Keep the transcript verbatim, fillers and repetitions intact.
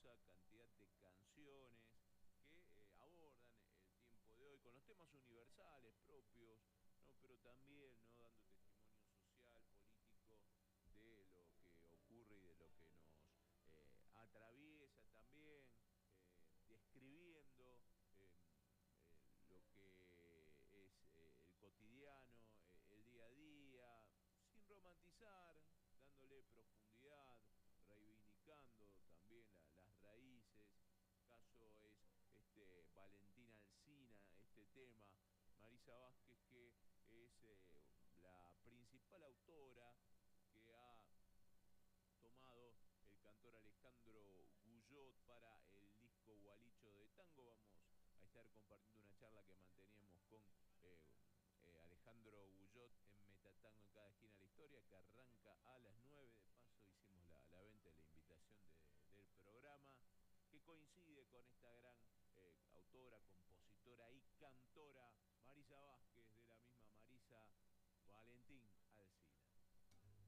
numerosa cantidad de canciones que eh, abordan el tiempo de hoy con los temas universales propios, ¿no? Pero también, ¿no?, dando testimonio social, político de lo que ocurre y de lo que nos eh, atraviesa también, eh, describiendo eh, eh, lo que es eh, el cotidiano, eh, el día a día, sin romantizar, dándole profundidad, reivindicando también la- las raíces. Caso es este Valentina Alsina, este tema, Marisa Vázquez, que es eh, la principal autora que ha tomado el cantor Alejandro Guyot para el disco Gualicho de Tango. Vamos a estar compartiendo una charla que manteníamos con eh, eh, Alejandro Guyot en Metatango en cada esquina de la historia, que arranca a las nueve. De paso hicimos la, la venta de la invitación de- del programa, que coincide con esta gran eh, autora, compositora y cantora